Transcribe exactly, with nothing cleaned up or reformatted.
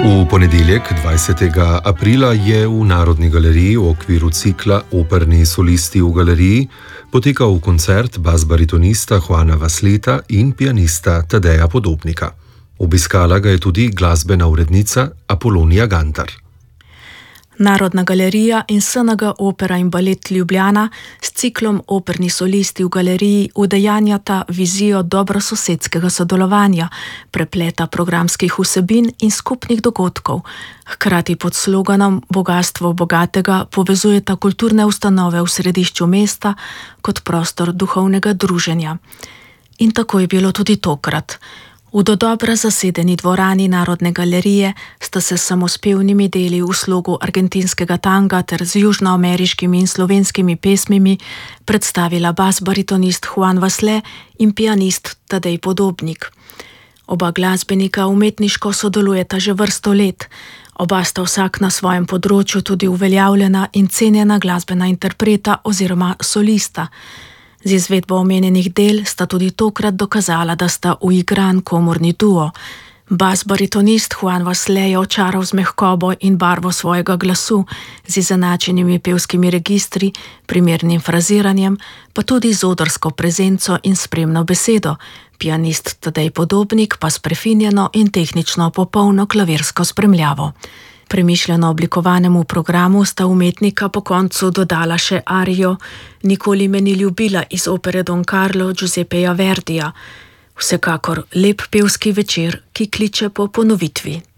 V ponedeljek, dvajsetega aprila, je v Narodni galeriji v okviru cikla Operni solisti v galeriji potekal koncert bas-baritonista Juana Vasleta in pianista Tadeja Podobnika. Obiskala ga je tudi glasbena urednica Apolonija Gantar. Narodna galerija in S N G Opera in balet Ljubljana s ciklom Operni solisti v galeriji udejanjata vizijo dobrososedskega sodelovanja, prepleta programskih vsebin in skupnih dogodkov. Hkrati pod sloganom Bogastvo bogatega povezujeta kulturne ustanove v središču mesta kot prostor duhovnega druženja. In tako je bilo tudi tokrat. V dodobra zasedeni dvorani Narodne galerije sta se s samospevnimi deli v slogu argentinskega tanga ter z južnoameriškimi in slovenskimi pesmimi predstavila bas-baritonist Juan Vasle in pianist Tadej Podobnik. Oba glasbenika umetniško sodelujeta že vrsto let. Oba sta vsak na svojem področju tudi uveljavljena in cenjena glasbena interpreta oziroma solista. Z izvedbo omenjenih del sta tudi tokrat dokazala, da sta uigran komorni duo. Bas-baritonist Juan Vasle je očaral z mehkobo in barvo svojega glasu, z izenačenimi pevskimi registri, primernim fraziranjem, pa tudi z odrsko prezenco in spremno besedo. Pianist Tadej Podobnik pa s prefinjeno in tehnično popolno klavirsko spremljavo. Premišljeno oblikovanemu programu sta umetnika po koncu dodala še arijo Nikoli me ni ljubila iz opere Don Carlo Giuseppeja Verdija. Vsekakor lep pevski večer, ki kliče po ponovitvi.